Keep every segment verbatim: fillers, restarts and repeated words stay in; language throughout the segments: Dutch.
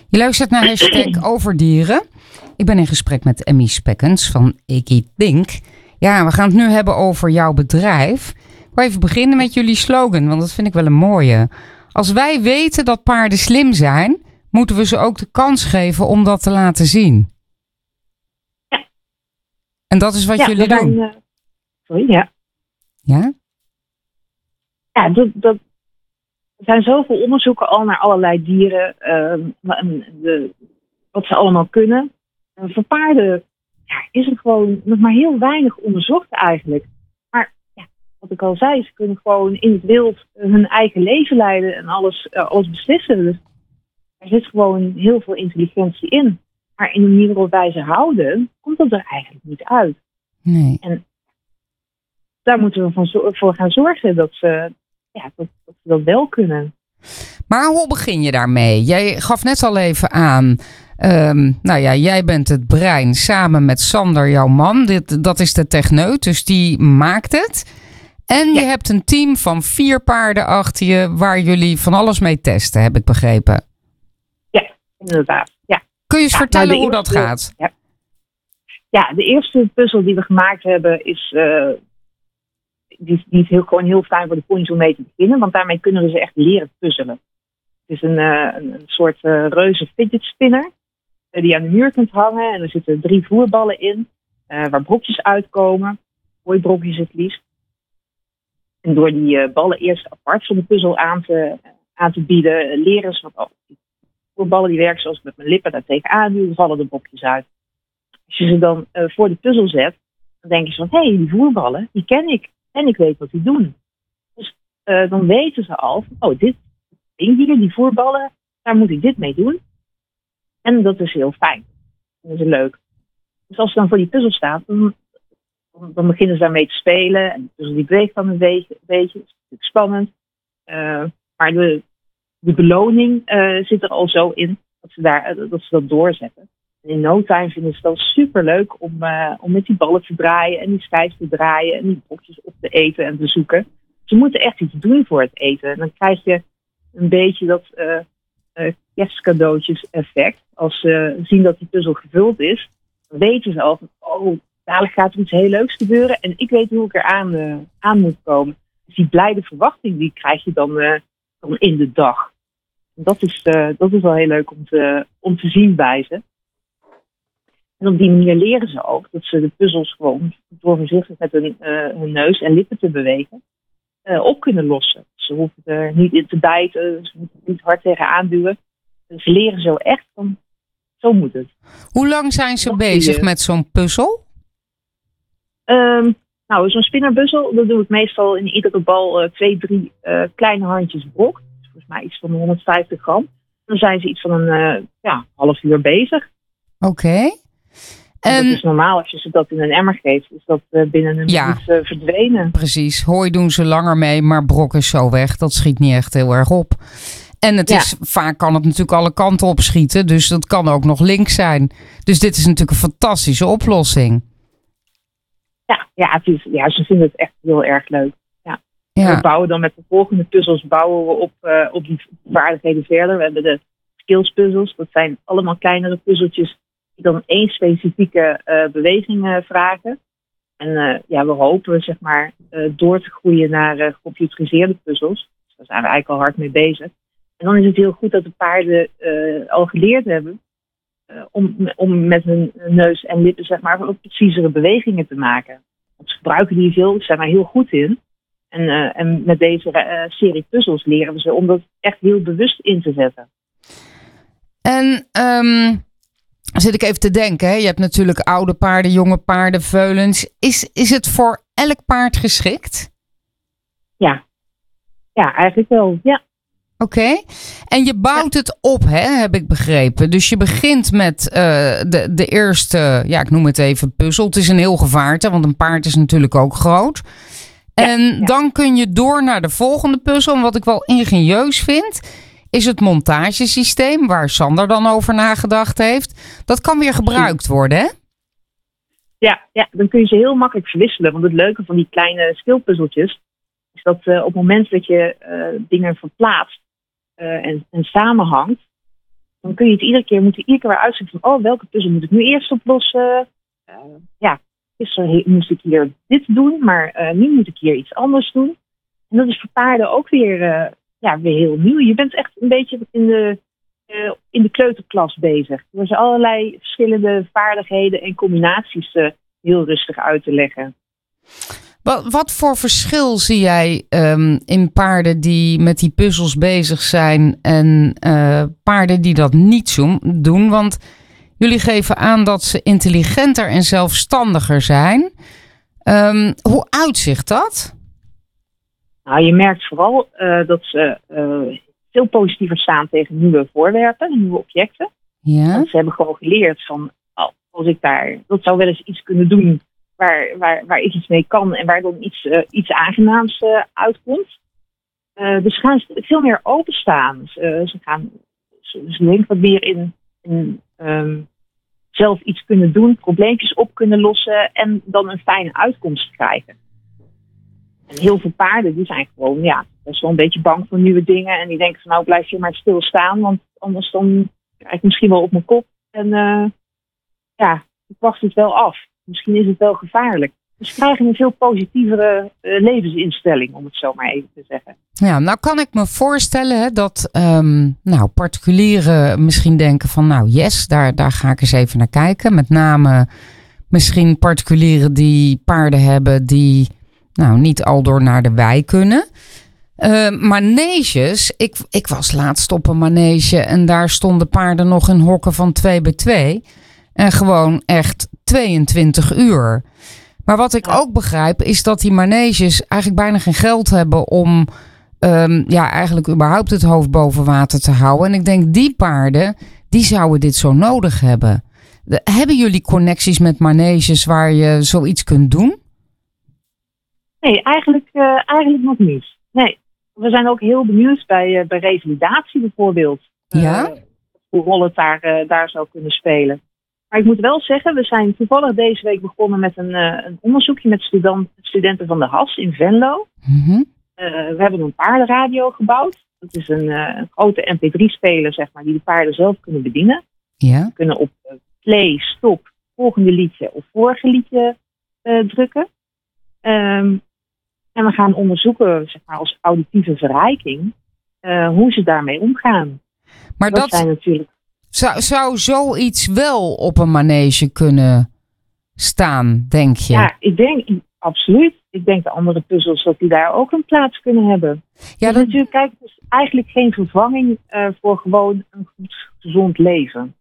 Je luistert naar hashtag Overdieren. Ik ben in gesprek met Emmy Spekkens van Icky Think. Ja, we gaan het nu hebben over jouw bedrijf. Ik wil even beginnen met jullie slogan, want dat vind ik wel een mooie. Als wij weten dat paarden slim zijn, moeten we ze ook de kans geven om dat te laten zien. Ja. En dat is wat ja, jullie dan, doen. Uh, sorry, ja. Ja? Ja, dat, dat, er zijn zoveel onderzoeken al naar allerlei dieren, uh, de, wat ze allemaal kunnen. Uh, voor paarden ja, is er gewoon nog maar heel weinig onderzocht eigenlijk. Maar ja, wat ik al zei, ze kunnen gewoon in het wild hun eigen leven leiden en alles, uh, alles beslissen. Dus er zit gewoon heel veel intelligentie in. Maar in de manier waarop wij ze houden, komt dat er eigenlijk niet uit. Nee. En daar moeten we van, voor gaan zorgen dat ze, ja, dat, dat ze dat wel kunnen. Maar hoe begin je daarmee? Jij gaf net al even aan, um, nou ja, jij bent het brein samen met Sander, jouw man. Dit, dat is de techneut, dus die maakt het. En je ja. hebt een team van vier paarden achter je waar jullie van alles mee testen, heb ik begrepen. Ja, inderdaad. Ja. Kun je eens ja, vertellen nou hoe eerste, dat gaat? Ja. ja, de eerste puzzel die we gemaakt hebben is... Uh, die, die is heel, gewoon heel fijn voor de ponies om mee te beginnen. Want daarmee kunnen we ze echt leren puzzelen. Het is een, uh, een, een soort uh, reuze fidget spinner. Uh, die je aan de muur kunt hangen. En er zitten drie voerballen in. Uh, waar brokjes uitkomen. Mooi brokjes het liefst. En door die uh, ballen eerst apart van de puzzel aan te, uh, aan te bieden. Uh, leren ze van... Oh, voerballen die werken zoals ik met mijn lippen daar tegenaan duw. Dan vallen de brokjes uit. Als je ze dan uh, voor de puzzel zet. Dan denk je van... Hé, hey, die voerballen, die ken ik. En ik weet wat die doen. Dus uh, dan weten ze al van, oh, dit ding hier, die voerballen, daar moet ik dit mee doen. En dat is heel fijn. Dat is leuk. Dus als ze dan voor die puzzel staan, dan, dan beginnen ze daarmee te spelen. En de puzzel die beweegt dan een beetje. Dat is natuurlijk spannend. Uh, maar de, de beloning uh, zit er al zo in dat ze, daar, uh, dat, ze dat doorzetten. En in no time vinden ze het dan superleuk om, uh, om met die ballen te draaien en die schijf te draaien en die blokjes op te eten en te zoeken. Ze moeten echt iets doen voor het eten. En dan krijg je een beetje dat uh, uh, kerstcadeautjes effect. Als ze zien dat die puzzel gevuld is, dan weten ze al van, oh, dadelijk gaat er iets heel leuks gebeuren en ik weet hoe ik er aan, uh, aan moet komen. Dus die blijde verwachting, die krijg je dan, uh, dan in de dag. En dat is, uh, dat is wel heel leuk om te, om te zien bij ze. En op die manier leren ze ook dat ze de puzzels gewoon door voorzichtig met hun, uh, hun neus en lippen te bewegen uh, op kunnen lossen. Ze hoeven er niet in te bijten, ze moeten er niet hard tegenaan duwen. Dus ze leren zo echt van, zo moet het. Hoe lang zijn ze dat bezig je... met zo'n puzzel? Um, nou, zo'n spinnerpuzzel, dat doe ik meestal in iedere bal uh, twee, drie uh, kleine handjes brok. Dus volgens mij iets van honderdvijftig gram. Dan zijn ze iets van een uh, ja, half uur bezig. Oké. Okay. En dat is normaal, als je ze dat in een emmer geeft, is dat uh, binnen een ja, minuut uh, verdwenen. Precies, hooi doen ze langer mee, maar brok is zo weg. Dat schiet niet echt heel erg op. En het is, ja. vaak kan het natuurlijk alle kanten op schieten, dus dat kan ook nog links zijn. Dus dit is natuurlijk een fantastische oplossing. Ja, ja, het is, ja ze vinden het echt heel erg leuk. Ja. Ja. We bouwen dan met de volgende puzzels bouwen we op, uh, op die vaardigheden verder. We hebben de skills puzzels, dat zijn allemaal kleinere puzzeltjes die dan één specifieke uh, beweging uh, vragen. En uh, ja, we hopen zeg maar uh, door te groeien naar uh, gecomputeriseerde puzzels. Dus daar zijn we eigenlijk al hard mee bezig. En dan is het heel goed dat de paarden uh, al geleerd hebben uh, om, om met hun neus en lippen zeg maar ook preciezere bewegingen te maken. Want ze gebruiken die veel, ze zijn daar heel goed in. En, uh, en met deze uh, serie puzzels leren we ze om dat echt heel bewust in te zetten. En um, zit ik even te denken, hè? Je hebt natuurlijk oude paarden, jonge paarden, veulens. Is, is het voor elk paard geschikt? Ja, ja eigenlijk wel, ja. Oké, okay. En je bouwt ja. het op, hè, heb ik begrepen. Dus je begint met uh, de, de eerste, ja, ik noem het even puzzel. Het is een heel gevaarte, want een paard is natuurlijk ook groot. Ja, en ja. dan kun je door naar de volgende puzzel. En wat ik wel ingenieus vind, is het montagesysteem, waar Sander dan over nagedacht heeft. Dat kan weer gebruikt worden, hè? Ja, ja, dan kun je ze heel makkelijk verwisselen. Want het leuke van die kleine skillpuzzeltjes is dat uh, op het moment dat je uh, dingen verplaatst uh, en, en samenhangt, dan kun je het iedere keer, moet je iedere keer weer uitzoeken van, oh, welke puzzel moet ik nu eerst oplossen? Uh, ja, gisteren moest ik hier dit doen, maar uh, nu moet ik hier iets anders doen. En dat is voor paarden ook weer, uh, ja, weer heel nieuw. Je bent echt een beetje in de, uh, in de kleuterklas bezig. Er zijn allerlei verschillende vaardigheden en combinaties uh, heel rustig uit te leggen. Wat, wat voor verschil zie jij um, in paarden die met die puzzels bezig zijn en uh, paarden die dat niet zo doen? Want jullie geven aan dat ze intelligenter en zelfstandiger zijn. Um, hoe uitzicht dat? Nou, je merkt vooral uh, dat ze uh, veel positiever staan tegen nieuwe voorwerpen, nieuwe objecten. Ja. Want ze hebben gewoon geleerd van, oh, als ik daar, dat zou wel eens iets kunnen doen waar, waar, waar ik iets mee kan en waar dan iets, uh, iets aangenaams uh, uitkomt. Uh, dus gaan ze veel meer openstaan. Ze, ze gaan, ze, ze denken wat meer in, in um, zelf iets kunnen doen, probleempjes op kunnen lossen en dan een fijne uitkomst krijgen. En heel veel paarden die zijn gewoon, ja, best wel een beetje bang voor nieuwe dingen. En die denken van, nou, blijf je maar stilstaan, want anders dan krijg ik misschien wel op mijn kop. En uh, ja, ik wacht het wel af. Misschien is het wel gevaarlijk. Dus ze krijgen een veel positievere uh, levensinstelling, om het zo maar even te zeggen. Ja, nou kan ik me voorstellen hè, dat um, nou, particulieren misschien denken van, nou yes, daar, daar ga ik eens even naar kijken. Met name misschien particulieren die paarden hebben die nou niet al door naar de wei kunnen. Uh, maneges, ik, ik was laatst op een manege en daar stonden paarden nog in hokken van twee bij twee. En gewoon echt tweeëntwintig uur. Maar wat ik ook begrijp is dat die maneges eigenlijk bijna geen geld hebben om um, ja, eigenlijk überhaupt het hoofd boven water te houden. En ik denk die paarden, die zouden dit zo nodig hebben. De, hebben jullie connecties met maneges waar je zoiets kunt doen? Nee, eigenlijk, uh, eigenlijk nog niet. Nee, we zijn ook heel benieuwd bij, uh, bij revalidatie bijvoorbeeld. Ja? Uh, hoe rol het daar, uh, daar zou kunnen spelen. Maar ik moet wel zeggen, we zijn toevallig deze week begonnen met een, uh, een onderzoekje met student, studenten van de H A S in Venlo. Mm-hmm. Uh, we hebben een paardenradio gebouwd. Dat is een, uh, een grote M P drie speler, zeg maar, die de paarden zelf kunnen bedienen. Ja. We kunnen op uh, play, stop, volgende liedje of vorige liedje uh, drukken. Um, en we gaan onderzoeken, zeg maar, als auditieve verrijking, uh, hoe ze daarmee omgaan. Maar dat, dat zijn natuurlijk... zou, zou zoiets wel op een manege kunnen staan, denk je? Ja, ik denk absoluut. Ik denk de andere puzzels dat die daar ook een plaats kunnen hebben. Ja, dus dat... natuurlijk, kijk, het is eigenlijk geen vervanging uh, voor gewoon een goed, gezond leven.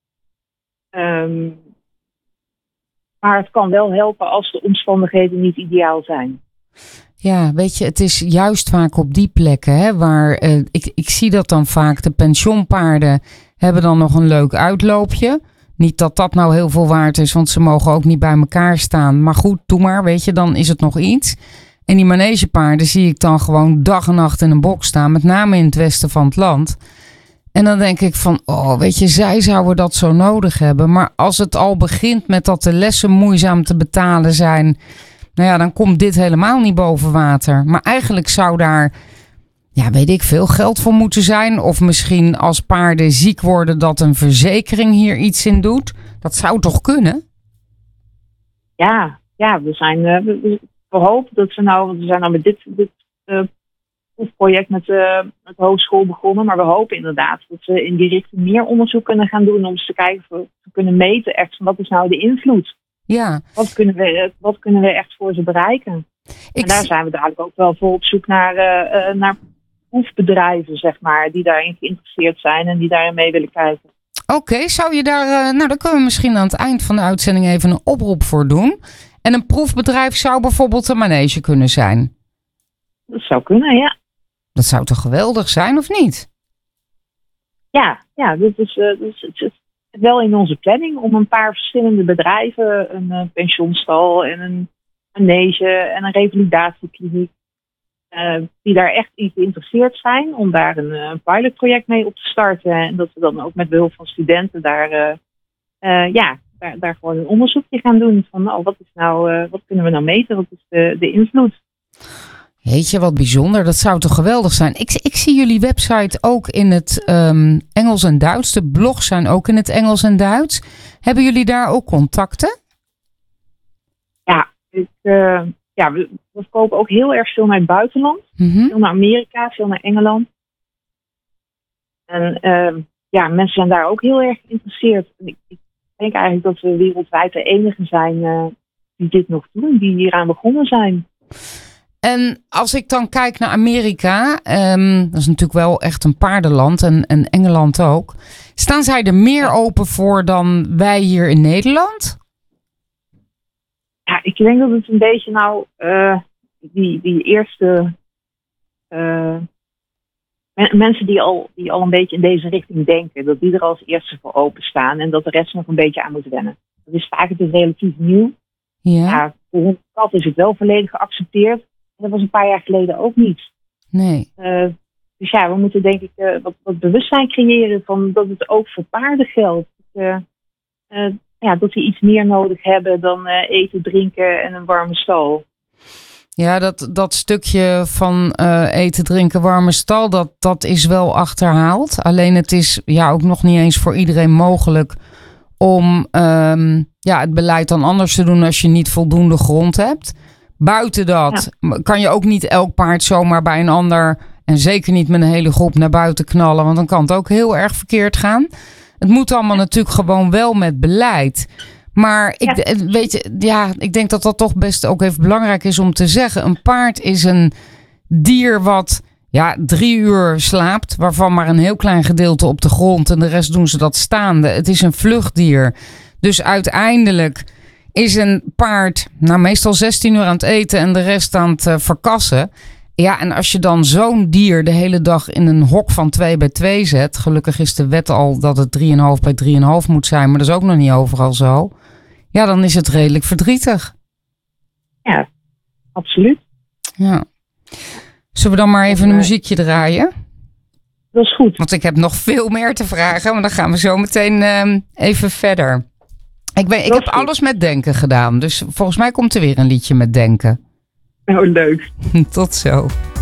Um, maar het kan wel helpen als de omstandigheden niet ideaal zijn. Ja, weet je, het is juist vaak op die plekken hè, waar, uh, ik, ik zie dat dan vaak, de pensioenpaarden hebben dan nog een leuk uitloopje. Niet dat dat nou heel veel waard is, want ze mogen ook niet bij elkaar staan. Maar goed, doe maar, weet je, dan is het nog iets. En die manegepaarden zie ik dan gewoon dag en nacht in een box staan, met name in het westen van het land. En dan denk ik van, oh, weet je, zij zouden dat zo nodig hebben. Maar als het al begint met dat de lessen moeizaam te betalen zijn, nou ja, dan komt dit helemaal niet boven water. Maar eigenlijk zou daar, ja, weet ik veel, geld voor moeten zijn. Of misschien als paarden ziek worden dat een verzekering hier iets in doet. Dat zou toch kunnen? Ja, ja, we zijn, uh, we, we hopen dat we nou, want we zijn nou met dit, dit uh, proefproject met, uh, met de hogeschool begonnen. Maar we hopen inderdaad dat we in die richting meer onderzoek kunnen gaan doen om eens te kijken of we kunnen meten echt van wat is nou de invloed. Ja. Wat kunnen we, wat kunnen we echt voor ze bereiken? Ik... En daar zijn we dadelijk ook wel voor op zoek naar, uh, uh, naar proefbedrijven, zeg maar, die daarin geïnteresseerd zijn en die daarin mee willen kijken. Oké, okay, zou je daar, uh, nou dan kunnen we misschien aan het eind van de uitzending even een oproep voor doen. En een proefbedrijf zou bijvoorbeeld een manege kunnen zijn. Dat zou kunnen, ja. Dat zou toch geweldig zijn, of niet? Ja, ja, dit is, uh, dit is, het is wel in onze planning om een paar verschillende bedrijven, een uh, pensioenstal en een manege en een revalidatiekliniek, uh, die daar echt in geïnteresseerd zijn om daar een, een pilotproject mee op te starten. En dat we dan ook met behulp van studenten daar, uh, uh, ja, daar, daar gewoon een onderzoekje gaan doen van, nou, wat is nou, uh, wat kunnen we nou meten, wat is de, de invloed? Weet je, wat bijzonder. Dat zou toch geweldig zijn. Ik, ik zie jullie website ook in het um, Engels Engels en Duits. De blogs zijn ook in het Engels en Duits. Hebben jullie daar ook contacten? Ja, ik, uh, ja we, we verkopen ook heel erg veel naar het buitenland. Mm-hmm. Veel naar Amerika, veel naar Engeland. En uh, ja, mensen zijn daar ook heel erg geïnteresseerd. Ik, ik denk eigenlijk dat we wereldwijd de enige zijn uh, die dit nog doen, die hieraan begonnen zijn. En als ik dan kijk naar Amerika, um, dat is natuurlijk wel echt een paardenland en, en Engeland ook. Staan zij er meer open voor dan wij hier in Nederland? Ja, ik denk dat het een beetje nou, uh, die, die eerste uh, men, mensen die al, die al een beetje in deze richting denken, dat die er als eerste voor openstaan en dat de rest nog een beetje aan moet wennen. Dat is vaak het is relatief nieuw. Ja. Ja, voor een kat is het wel volledig geaccepteerd. Dat was een paar jaar geleden ook niet. Nee. Uh, dus ja, we moeten denk ik uh, wat, wat bewustzijn creëren van dat het ook voor paarden geldt. Uh, uh, ja, dat die iets meer nodig hebben dan uh, eten, drinken en een warme stal. Ja, dat, dat stukje van uh, eten, drinken, warme stal, dat, dat is wel achterhaald. Alleen het is ja ook nog niet eens voor iedereen mogelijk om um, ja, het beleid dan anders te doen als je niet voldoende grond hebt. Buiten dat ja. kan je ook niet elk paard zomaar bij een ander en zeker niet met een hele groep naar buiten knallen, want dan kan het ook heel erg verkeerd gaan. Het moet allemaal ja. natuurlijk gewoon wel met beleid. Maar ik, ja. weet je, ja, ik denk dat dat toch best ook even belangrijk is om te zeggen. Een paard is een dier wat ja, drie uur slaapt, waarvan maar een heel klein gedeelte op de grond en de rest doen ze dat staande. Het is een vluchtdier. Dus uiteindelijk is een paard nou meestal zestien uur aan het eten en de rest aan het uh, verkassen. Ja, en als je dan zo'n dier de hele dag in een hok van twee bij twee zet. Gelukkig is de wet al dat het drie komma vijf bij drie komma vijf moet zijn. Maar dat is ook nog niet overal zo. Ja, dan is het redelijk verdrietig. Ja, absoluut. Ja. Zullen we dan maar even een muziekje draaien? Dat is goed. Want ik heb nog veel meer te vragen. Maar dan gaan we zo meteen uh, even verder. Ik, ben, ik heb alles met denken gedaan. Dus volgens mij komt er weer een liedje met denken. Oh, leuk. Tot zo.